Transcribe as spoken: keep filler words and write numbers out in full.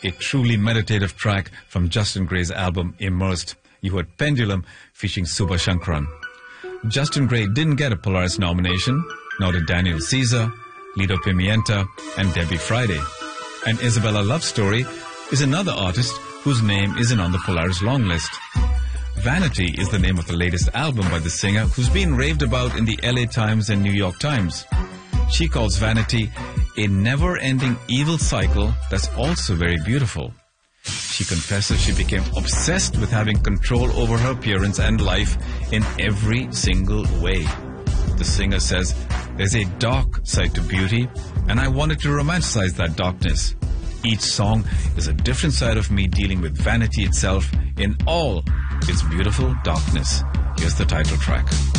a truly meditative track from Justin Gray's album Immersed. You heard Pendulum featuring Subha Shankran. Justin Gray didn't get a Polaris nomination, nor did Daniel Caesar, Lido Pimienta, and Debbie Friday. And Isabella Love Story is another artist whose name isn't on the Polaris long list. Vanity is the name of the latest album by the singer, who's been raved about in the L A Times and New York Times. She calls Vanity a never-ending evil cycle that's also very beautiful. She confesses she became obsessed with having control over her appearance and life in every single way. The singer says, "There's a dark side to beauty, and I wanted to romanticize that darkness. Each song is a different side of me dealing with vanity itself in all its beautiful darkness." Here's the title track.